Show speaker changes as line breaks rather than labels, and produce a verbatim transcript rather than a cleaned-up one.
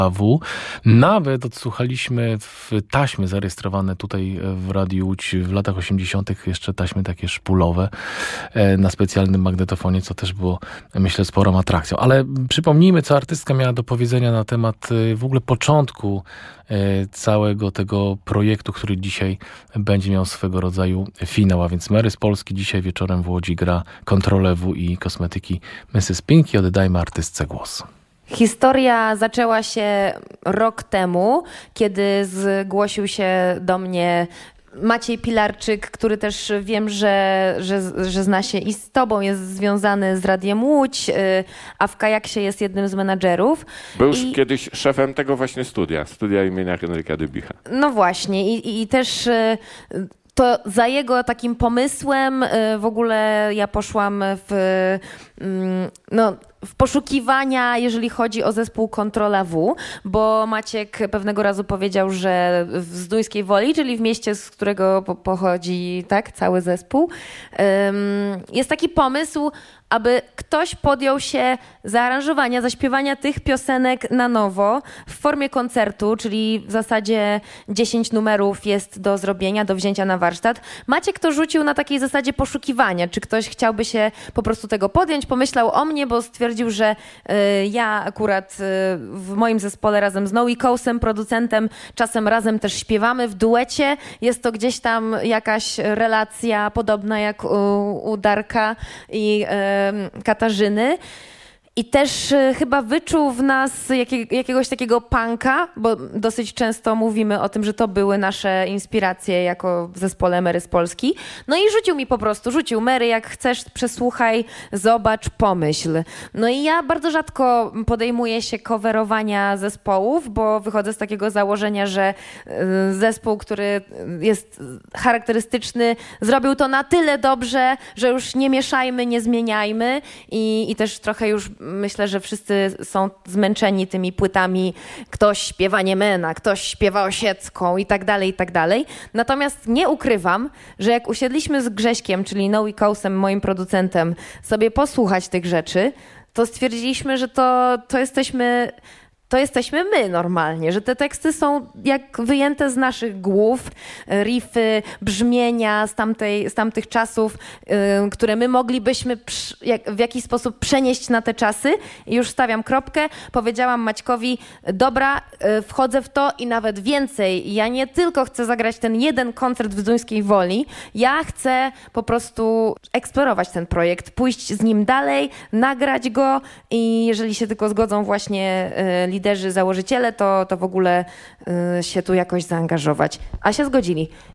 W. Nawet odsłuchaliśmy w taśmy zarejestrowane tutaj w Radiu Łódź w latach osiemdziesiątych jeszcze taśmy takie szpulowe na specjalnym magnetofonie, co też było, myślę, sporą atrakcją. Ale przypomnijmy, co artystka miała do powiedzenia na temat w ogóle początku całego tego projektu, który dzisiaj będzie miał swego rodzaju finał. A więc Mary z Polski dzisiaj wieczorem w Łodzi gra Kontrolę W i kosmetyki missus Pinky. Oddajmy artystce głos.
Historia zaczęła się rok temu, kiedy zgłosił się do mnie Maciej Pilarczyk, który też wiem, że, że, że zna się i z tobą, jest związany z Radiem Łódź, a w Kajaksie jest jednym z menadżerów.
Był już
I...
kiedyś szefem tego właśnie studia, studia imienia Henryka Dybicha.
No właśnie i, i też... To za jego takim pomysłem w ogóle ja poszłam w, no, w poszukiwania, jeżeli chodzi o zespół Kontrola W, bo Maciek pewnego razu powiedział, że w Zduńskiej Woli, czyli w mieście, z którego po- pochodzi tak, cały zespół, jest taki pomysł, aby ktoś podjął się zaaranżowania, zaśpiewania tych piosenek na nowo w formie koncertu, czyli w zasadzie dziesięć numerów jest do zrobienia, do wzięcia na warsztat. Maciek to rzucił na takiej zasadzie poszukiwania, czy ktoś chciałby się po prostu tego podjąć, pomyślał o mnie, bo stwierdził, że y, ja akurat y, w moim zespole razem z Noe Coasem, producentem, czasem razem też śpiewamy w duecie. Jest to gdzieś tam jakaś relacja podobna jak u, u Darka i y, Katarzyny. I też y, chyba wyczuł w nas jakie, jakiegoś takiego punka, bo dosyć często mówimy o tym, że to były nasze inspiracje jako w zespole Mary z Polski. No i rzucił mi po prostu, rzucił Mary, jak chcesz, przesłuchaj, zobacz, pomyśl. No i ja bardzo rzadko podejmuję się coverowania zespołów, bo wychodzę z takiego założenia, że y, zespół, który jest charakterystyczny, zrobił to na tyle dobrze, że już nie mieszajmy, nie zmieniajmy i, i też trochę już myślę, że wszyscy są zmęczeni tymi płytami. Ktoś śpiewa Niemena, ktoś śpiewa Osiecką i tak dalej, i tak dalej. Natomiast nie ukrywam, że jak usiedliśmy z Grześkiem, czyli Noe Coasem, moim producentem, sobie posłuchać tych rzeczy, to stwierdziliśmy, że to, to jesteśmy... to jesteśmy my normalnie, że te teksty są jak wyjęte z naszych głów, riffy, brzmienia z, tamtej, z tamtych czasów, yy, które my moglibyśmy przy, jak, w jakiś sposób przenieść na te czasy. I już stawiam kropkę. Powiedziałam Maćkowi, dobra, yy, wchodzę w to i nawet więcej. Ja nie tylko chcę zagrać ten jeden koncert w Zduńskiej Woli, ja chcę po prostu eksplorować ten projekt, pójść z nim dalej, nagrać go i jeżeli się tylko zgodzą właśnie yy, liderzy, założyciele, to, to w ogóle y, się tu jakoś zaangażować. A się zgodzili.